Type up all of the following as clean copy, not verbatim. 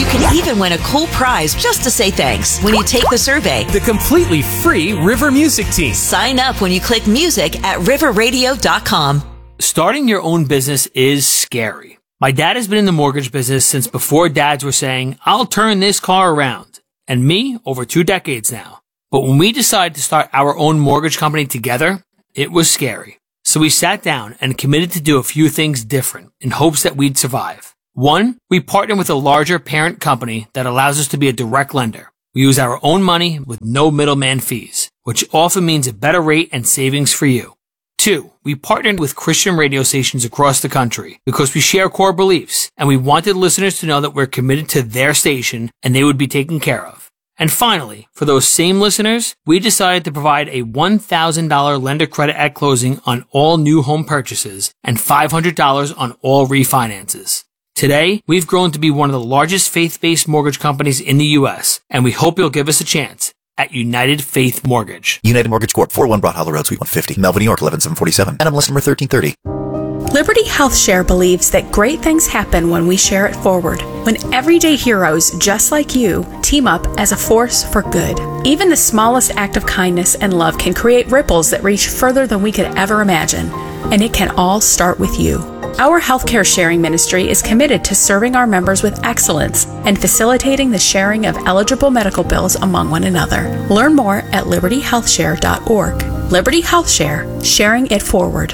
can even win a cool prize just to say thanks when you take the survey. The completely free River Music Team. Sign up when you click music at riverradio.com. Starting your own business is scary. My dad has been in the mortgage business since before dads were saying, I'll turn this car around. And me, over 2 decades now. But when we decided to start our own mortgage company together, it was scary. So we sat down and committed to do a few things different in hopes that we'd survive. 1, we partner with a larger parent company that allows us to be a direct lender. We use our own money with no middleman fees, which often means a better rate and savings for you. 2, we partnered with Christian radio stations across the country because we share core beliefs and we wanted listeners to know that we're committed to their station and they would be taken care of. And finally, for those same listeners, we decided to provide a $1,000 lender credit at closing on all new home purchases and $500 on all refinances. Today, we've grown to be one of the largest faith-based mortgage companies in the U.S., and we hope you'll give us a chance at United Faith Mortgage. United Mortgage Corp., 401 Broad Hollow Road, Suite 150, Melvin, New York, 11747. NMLS number 1330. Liberty Health Share believes that great things happen when we share it forward, when everyday heroes just like you team up as a force for good. Even the smallest act of kindness and love can create ripples that reach further than we could ever imagine, and it can all start with you. Our healthcare sharing ministry is committed to serving our members with excellence and facilitating the sharing of eligible medical bills among one another. Learn more at libertyhealthshare.org. Liberty Health Share, sharing it forward.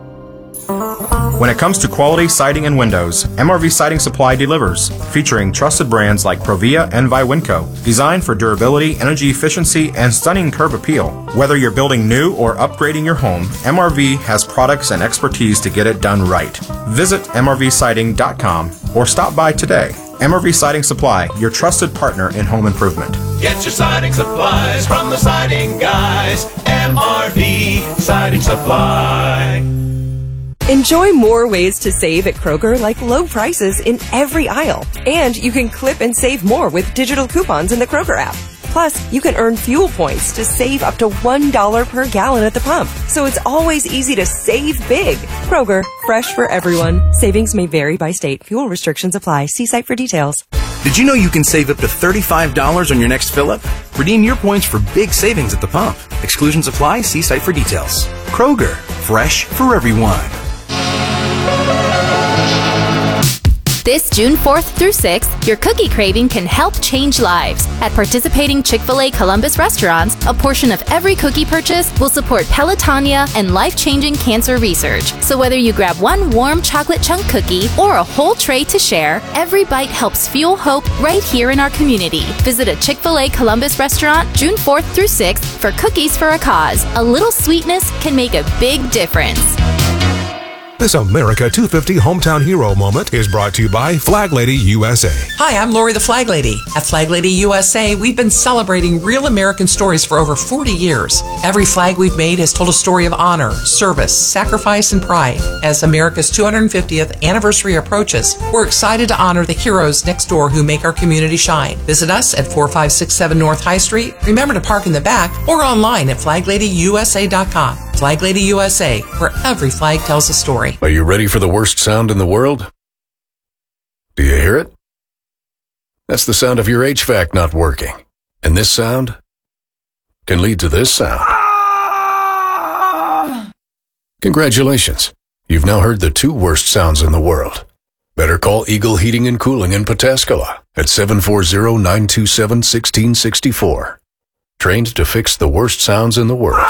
When it comes to quality siding and windows, MRV Siding Supply delivers, featuring trusted brands like Provia and Viwinco, designed for durability, energy efficiency, and stunning curb appeal. Whether you're building new or upgrading your home, MRV has products and expertise to get it done right. Visit mrvsiding.com or stop by today. MRV Siding Supply, your trusted partner in home improvement. Get your siding supplies from the siding guys. MRV Siding Supply. Enjoy more ways to save at Kroger, like low prices in every aisle. And you can clip and save more with digital coupons in the Kroger app. Plus, you can earn fuel points to save up to $1 per gallon at the pump. So it's always easy to save big. Kroger, fresh for everyone. Savings may vary by state. Fuel restrictions apply. See site for details. Did you know you can save up to $35 on your next fill-up? Redeem your points for big savings at the pump. Exclusions apply. See site for details. Kroger, fresh for everyone. This June 4th through 6th, your cookie craving can help change lives. At participating Chick-fil-A Columbus restaurants, a portion of every cookie purchase will support Pelotonia and life-changing cancer research. So whether you grab one warm chocolate chunk cookie or a whole tray to share, every bite helps fuel hope right here in our community. Visit a Chick-fil-A Columbus restaurant June 4th through 6th for Cookies for a Cause. A little sweetness can make a big difference. This America 250 Hometown Hero moment is brought to you by Flag Lady USA. Hi, I'm Lori the Flag Lady. At Flag Lady USA, we've been celebrating real American stories for over 40 years. Every flag we've made has told a story of honor, service, sacrifice, and pride. As America's 250th anniversary approaches, we're excited to honor the heroes next door who make our community shine. Visit us at 4567 North High Street. Remember to park in the back or online at flagladyusa.com. Flag Lady USA, where every flag tells a story. Are you ready for the worst sound in the world? Do you hear it? That's the sound of your HVAC not working. And this sound can lead to this sound. Congratulations. You've now heard the 2 worst sounds in the world. Better call Eagle Heating and Cooling in Pataskala at 740-927-1664. Trained to fix the worst sounds in the world.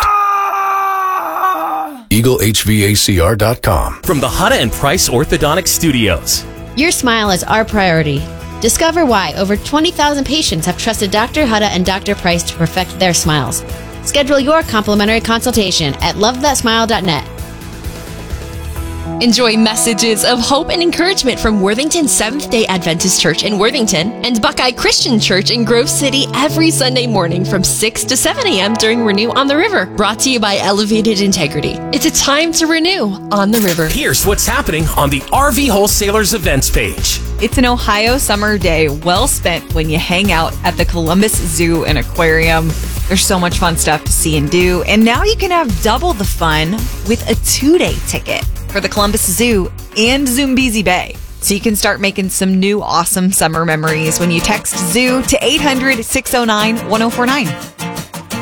EagleHVACR.com. From the Hutta and Price Orthodontic Studios. Your smile is our priority. Discover why over 20,000 patients have trusted Dr. Hutta and Dr. Price to perfect their smiles. Schedule your complimentary consultation at lovethatsmile.net. Enjoy messages of hope and encouragement from Worthington Seventh-day Adventist Church in Worthington and Buckeye Christian Church in Grove City every Sunday morning from 6 to 7 a.m. during Renew on the River, brought to you by Elevated Integrity. It's a time to renew on the river. Here's what's happening on the RV Wholesalers events page. It's an Ohio summer day well spent when you hang out at the Columbus Zoo and Aquarium. There's so much fun stuff to see and do, and now you can have double the fun with a 2-day ticket for the Columbus Zoo and Zoombezi Bay. so you can start making some new awesome summer memories when you text ZOO to 800-609-1049.